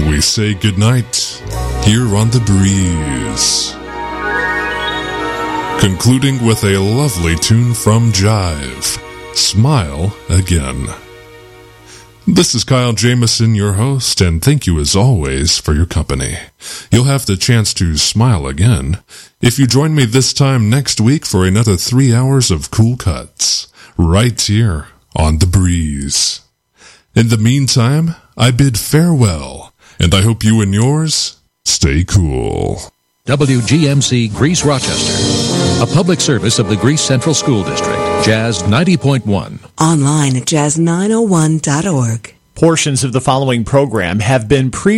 we say goodnight here on The Breeze. Concluding with a lovely tune from Jive, Smile Again. This is Kyle Jameson, your host, and thank you as always for your company. You'll have the chance to smile again if you join me this time next week for another 3 hours of cool cuts, right here on The Breeze. In the meantime, I bid farewell, and I hope you and yours stay cool. WGMC Greece Rochester, a public service of the Greece Central School District, Jazz 90.1. Online at jazz901.org. Portions of the following program have been